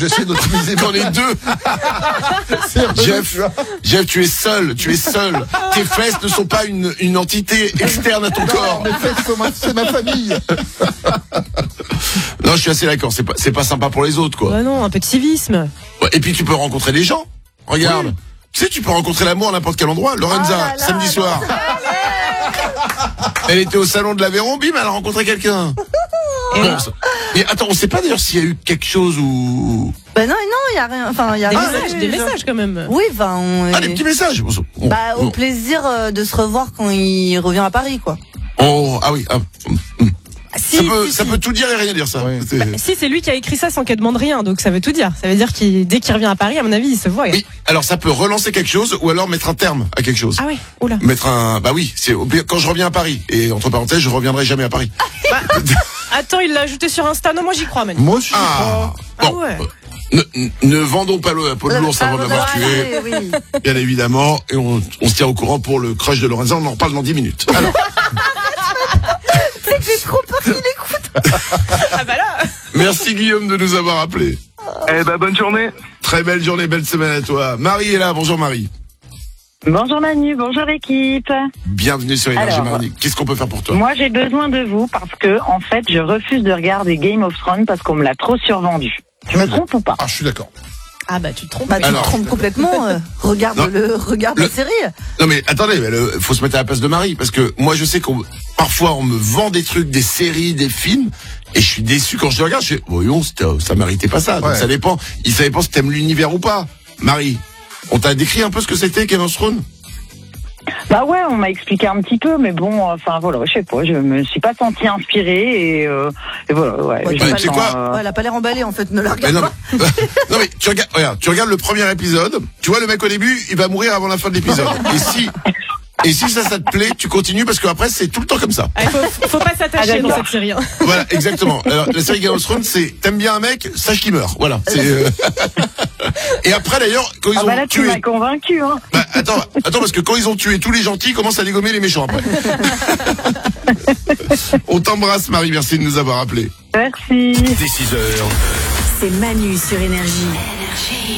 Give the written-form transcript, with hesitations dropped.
j'essaie d'optimiser. Qu'on est deux. Jeff, tu es seul. Tes fesses ne sont pas une entité externe à ton corps. Mes fesses, c'est ma famille. Non, je suis assez d'accord. C'est pas sympa pour les autres, quoi. Bah non, un peu de civisme. Ouais, et puis tu peux rencontrer des gens. Regarde. Oui. Tu sais, tu peux rencontrer l'amour à n'importe quel endroit. Lorenza, samedi soir. Elle était au salon de l'Aveyron, bim, elle a rencontré quelqu'un. Bon, mais attends, on sait pas d'ailleurs s'il y a eu quelque chose ou... Bah non, il y a rien. Enfin, il y a des messages quand même. Oui, enfin. Des petits messages. Au plaisir de se revoir quand il revient à Paris, quoi. Oh, ah oui. Ça peut tout dire et rien dire, ça. Oui. Si, c'est lui qui a écrit ça sans qu'elle demande rien, donc ça veut tout dire. Ça veut dire qu'il dès qu'il revient à Paris, à mon avis, il se voit. Oui, alors ça peut relancer quelque chose ou alors mettre un terme à quelque chose. Ah oui, oula. Bah oui, c'est quand je reviens à Paris. Et entre parenthèses, je reviendrai jamais à Paris. Attends, il l'a ajouté sur Insta. Non, moi j'y crois, Manu. Moi aussi, j'y crois. Bon, ouais. Ne vendons pas le pot de l'ours avant de l'avoir tué. Oui. Bien évidemment. Et on se tient au courant pour le crush de Lorenza. On en reparle dans 10 minutes. Alors. C'est que j'ai trop peur qu'il écoute. Ah bah là. Merci Guillaume de nous avoir appelés. Bonne journée. Très belle journée, belle semaine à toi. Marie est là. Bonjour Marie. Bonjour Manu, bonjour l'équipe. Bienvenue sur Énergie Mardi. Qu'est-ce qu'on peut faire pour toi? Moi j'ai besoin de vous parce que en fait je refuse de regarder Game of Thrones parce qu'on me l'a trop survendu. Je me trompe ou pas? Ah, je suis d'accord. Ah bah tu te trompes. Bah tu te trompes complètement. Regarde la série. Non mais attendez, faut se mettre à la place de Marie parce que moi je sais parfois on me vend des trucs, des séries, des films et je suis déçu quand je les regarde. Je fais voyons, ça méritait pas ça. Donc ouais. Ça dépend. Ça dépend si t'aimes l'univers ou pas. Marie, on t'a décrit un peu ce que c'était Game of Thrones? Bah ouais, on m'a expliqué un petit peu, mais bon, enfin voilà, je sais pas, je me suis pas sentie inspirée et voilà. Ouais, tu sais quoi Elle a pas l'air emballée en fait, ne la regarde pas. Non mais tu regardes le premier épisode, tu vois le mec au début, il va mourir avant la fin de l'épisode. Et si ça te plaît, tu continues parce qu'après c'est tout le temps comme ça. Faut pas s'attacher dans cette série. Hein. Voilà, exactement. Alors la série Game of Thrones, c'est t'aimes bien un mec, sache qu'il meurt. Voilà. Et après d'ailleurs, quand ils ont là, tué. Tu m'as convaincu, hein. Bah, attends, parce que quand ils ont tué tous les gentils, ils commencent à dégommer les méchants après. On t'embrasse Marie, merci de nous avoir appelés. Merci. Dès 6h. C'est Manu sur Énergie.